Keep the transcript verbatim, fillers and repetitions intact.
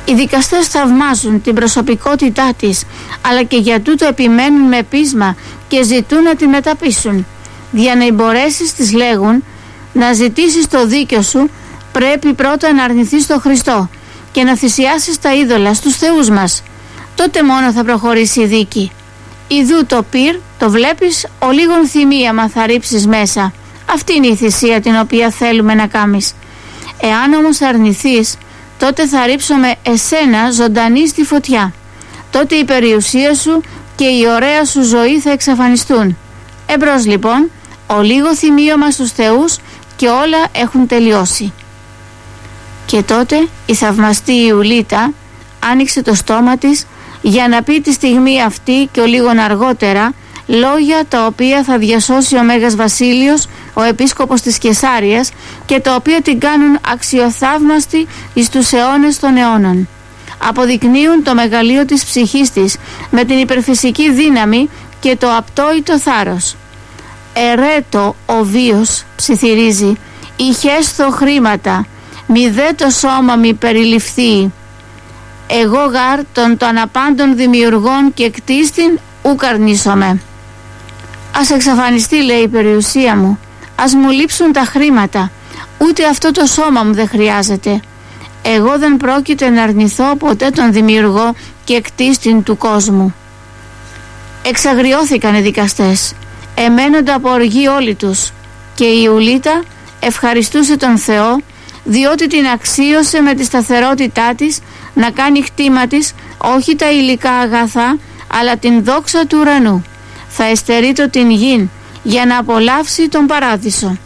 Οι δικαστές θαυμάζουν την προσωπικότητά της, αλλά και για τούτο επιμένουν με πείσμα και ζητούν να την μεταπείσουν. Για να μπορέσεις, τις λέγουν, να ζητήσεις το δίκιο σου, πρέπει πρώτα να αρνηθείς τον Χριστό και να θυσιάσεις τα είδωλα στους θεούς μας. Τότε μόνο θα προχωρήσει η δίκη. Ιδού το πυρ, το βλέπεις, ο λίγον θυμίαμα θα ρίψεις μέσα. Αυτή είναι η θυσία την οποία θέλουμε να κάνεις. Εάν όμως αρνηθείς, τότε θα ρίψουμε εσένα ζωντανή στη φωτιά. Τότε η περιουσία σου και η ωραία σου ζωή θα εξαφανιστούν. Εμπρός λοιπόν, ο λίγο θυμίωμα στους θεούς και όλα έχουν τελειώσει. Και τότε η θαυμαστή Ιουλίτα άνοιξε το στόμα της για να πει τη στιγμή αυτή και ο λίγον αργότερα λόγια τα οποία θα διασώσει ο Μέγας Βασίλειος, ο επίσκοπος της Κεσάριας, και τα οποία την κάνουν αξιοθαύμαστη εις τους αιώνες των αιώνων. Αποδεικνύουν το μεγαλείο της ψυχής της με την υπερφυσική δύναμη και το απτόητο θάρρος. «Ερέτο ο βίος», ψιθυρίζει, «ηχέσθω χρήματα, μη δε το σώμα μη περιληφθεί. Εγώ γάρ των το αναπάντων δημιουργών και κτίστην ουκ αρνήσομαι». Ας εξαφανιστεί, λέει, η περιουσία μου, ας μου λείψουν τα χρήματα, ούτε αυτό το σώμα μου δεν χρειάζεται. Εγώ δεν πρόκειται να αρνηθώ ποτέ τον δημιουργό και κτίστην του κόσμου. Εξαγριώθηκαν οι δικαστές, εμένονται από οργή όλοι τους, και η Ιουλίτα ευχαριστούσε τον Θεό διότι την αξίωσε με τη σταθερότητά της να κάνει χτήμα της όχι τα υλικά αγαθά αλλά την δόξα του ουρανού. Θα εστερεί το την γην για να απολαύσει τον παράδεισο.